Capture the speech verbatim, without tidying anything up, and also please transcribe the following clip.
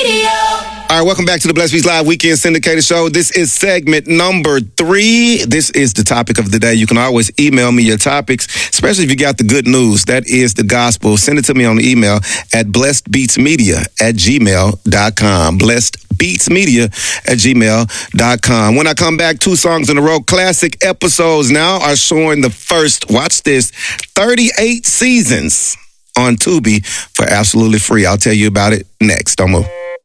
Radio. All right, welcome back to the Blessed Beats Live Weekend Syndicated Show. This is segment number three. This is the topic of the day. You can always email me your topics, especially if you got the good news. That is the gospel. Send it to me on the email at blessedbeatsmedia at gmail dot com. blessedbeatsmedia at gmail dot com. When I come back, two songs in a row. Classic episodes now are showing the first, watch this, thirty-eight seasons on Tubi for absolutely free. I'll tell you about it next. Don't move.